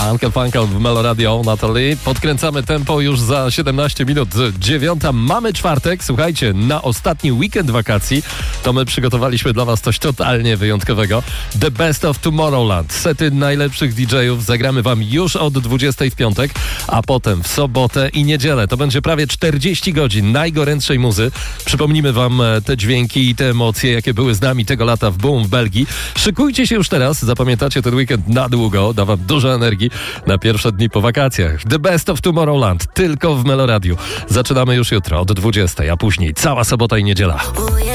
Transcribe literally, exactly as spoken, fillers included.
Uncle Funkle w Meloradio, Natalie. Podkręcamy tempo już za siedemnaście minut. Dziewiąta. Mamy czwartek. Słuchajcie, na ostatni weekend wakacji to my przygotowaliśmy dla was coś totalnie wyjątkowego. The Best of Tomorrowland. Sety najlepszych D J-ów zagramy wam już od dwudziestej w piątek, a potem w sobotę i niedzielę. To będzie prawie czterdzieści godzin najgorętszej muzy. Przypomnimy wam te dźwięki i te emocje, jakie były z nami tego lata w Boom w Belgii. Szykujcie się już teraz. Zapamiętacie ten weekend na długo. Da wam dużo energii na pierwsze dni po wakacjach. The Best of Tomorrowland. Tylko w Meloradiu. Zaczynamy już jutro od dwudziestej, a później cała sobota i niedziela.